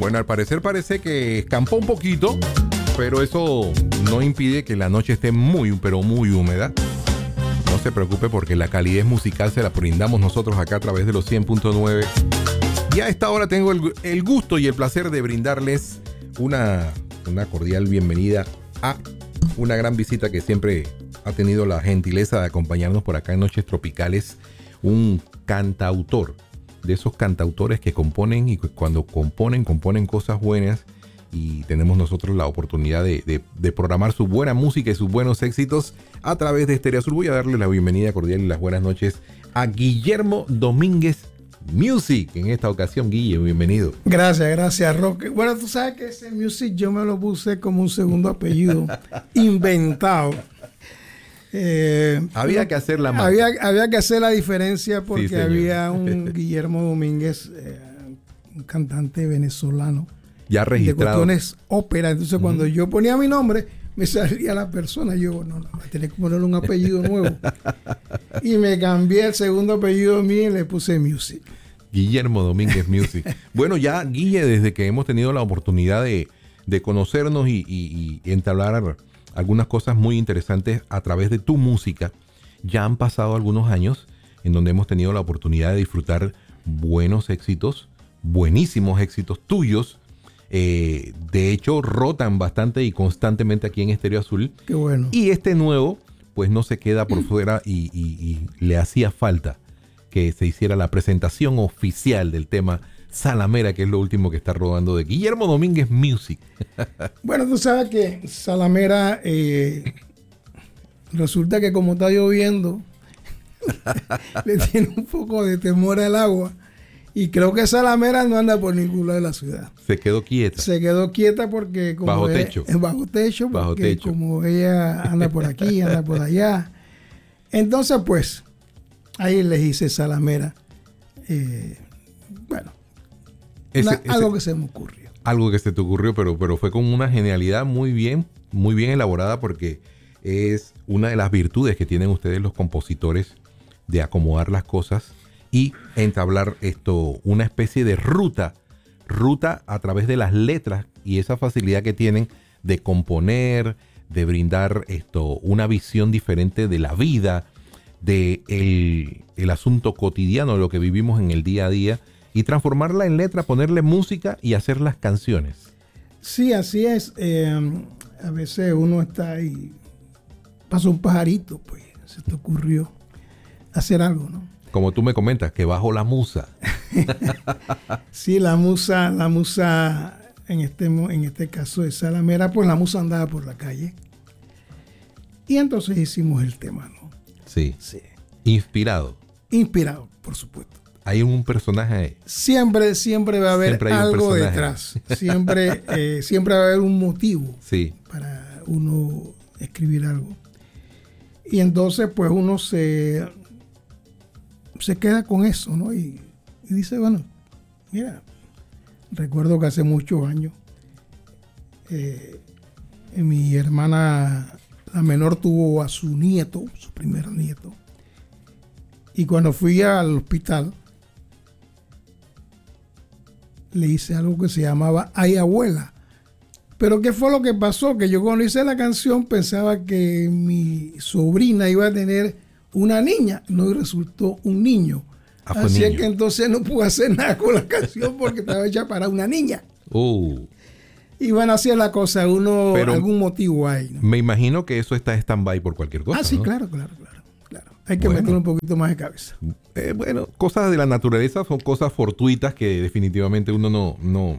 Bueno, al parecer parece que escampó un poquito, pero eso no impide que la noche esté muy, pero muy húmeda. No se preocupe porque la calidez musical se la brindamos nosotros acá a través de los 100.9. Y a esta hora tengo el gusto y el placer de brindarles una cordial bienvenida a una gran visita que siempre ha tenido la gentileza de acompañarnos por acá en Noches Tropicales. Un cantautor, de esos cantautores que componen y cuando componen cosas buenas, y tenemos nosotros la oportunidad de programar su buena música y sus buenos éxitos a través de Stereo Azul. Voy a darle la bienvenida cordial y las buenas noches a Guillermo Domínguez Music. En esta ocasión, Guille, bienvenido. Gracias, Roque. Bueno, tú sabes que ese Music yo me lo puse como un segundo apellido inventado. Había que hacer la había que hacer la diferencia porque sí, había un Guillermo Domínguez, un cantante venezolano, ya registrado, de cuestiones ópera. Entonces cuando yo ponía mi nombre me salía la persona. Yo no, tenía que ponerle un apellido nuevo y me cambié el segundo apellido mío y le puse Music. Guillermo Domínguez Music. Bueno, ya Guille, desde que hemos tenido la oportunidad de conocernos y entablar algunas cosas muy interesantes a través de tu música, ya han pasado algunos años en donde hemos tenido la oportunidad de disfrutar buenos éxitos, buenísimos éxitos tuyos. De hecho, rotan bastante y constantemente aquí en Stereo Azul. Qué bueno. Y este nuevo, pues no se queda por fuera y le hacía falta que se hiciera la presentación oficial del tema Salamera, que es lo último que está rodando de Guillermo Domínguez Music. Bueno, tú sabes que Salamera, resulta que como está lloviendo, le tiene un poco de temor al agua. Y creo que Salamera no anda por ningún lado de la ciudad. Se quedó quieta. Se quedó quieta porque como bajo techo. Bajo techo, porque como ella anda por aquí, anda por allá. Entonces, pues, ahí les hice Salamera. Bueno, algo que se me ocurrió. Algo que se te ocurrió, pero fue con una genialidad muy bien elaborada, porque es una de las virtudes que tienen ustedes los compositores de acomodar las cosas y entablar una especie de ruta a través de las letras, y esa facilidad que tienen de componer, de brindar una visión diferente de la vida, de el asunto cotidiano, de lo que vivimos en el día a día, y transformarla en letra, ponerle música y hacer las canciones. Sí, así es. A veces uno está ahí, pasa un pajarito, pues se te ocurrió hacer algo, ¿no? Como tú me comentas, que bajo la musa. Sí, la musa en este caso de Salamera, pues la musa andaba por la calle. Y entonces hicimos el tema, ¿no? Sí. Inspirado, por supuesto. Hay un personaje. Siempre va a haber algo detrás. Siempre va a haber un motivo, sí, para uno escribir algo. Y entonces, pues uno se queda con eso, ¿no? Y dice, bueno, mira, recuerdo que hace muchos años mi hermana, la menor, tuvo a su nieto, su primer nieto. Y cuando fui al hospital, le hice algo que se llamaba Ay Abuela. Pero ¿qué fue lo que pasó? Que yo cuando hice la canción pensaba que mi sobrina iba a tener una niña. No, resultó un niño. Así es que entonces no pude hacer nada con la canción porque estaba hecha para una niña. Y bueno, así es la cosa. Pero algún motivo hay, ¿no? Me imagino que eso está en stand-by por cualquier cosa. Sí, ¿no? Claro. Hay que meterle un poquito más de cabeza. Bueno, cosas de la naturaleza son cosas fortuitas que definitivamente uno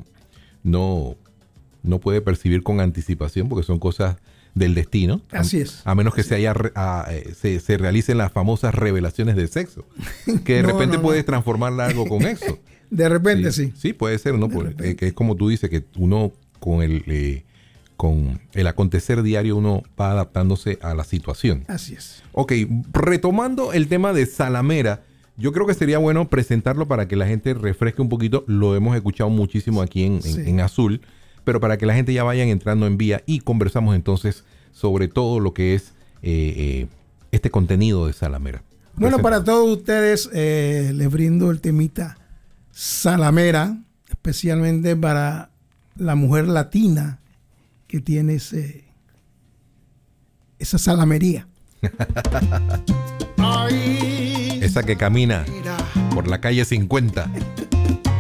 no puede percibir con anticipación, porque son cosas del destino. Así es. A menos que se realicen las famosas revelaciones de sexo, que de repente puedes transformarla algo con eso. De repente sí. Sí, puede ser, ¿no? Que es como tú dices, que uno con el acontecer diario uno va adaptándose a la situación. Así es. Ok, retomando el tema de Salamera, yo creo que sería bueno presentarlo para que la gente refresque un poquito. Lo hemos escuchado muchísimo aquí en Azul, pero para que la gente ya vayan entrando en vía y conversamos entonces sobre todo lo que es este contenido de Salamera. Bueno, para todos ustedes les brindo el temita Salamera, especialmente para la mujer latina que tiene esa salamería. Esa que camina por la calle 50